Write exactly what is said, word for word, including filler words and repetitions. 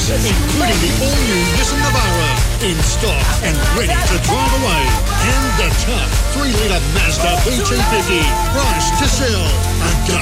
including the all-new Nissan Navara, in stock and ready to drive away. And the tough three litre Mazda B two fifty, priced to sell. A